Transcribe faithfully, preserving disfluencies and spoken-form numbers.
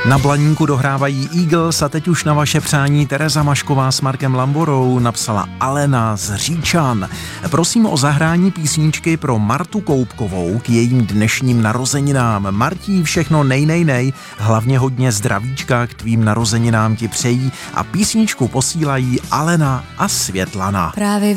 Na Blaníku dohrávají Eagles a teď už na vaše přání Tereza Mašková s Markem Lamborou napsala Alena z Říčan. Prosím o zahrání písničky pro Martu Koupkovou k jejím dnešním narozeninám. Martí, všechno nej, nej, nej, hlavně hodně zdravíčka k tvým narozeninám ti přejí a písničku posílají Alena a Světlana. Právě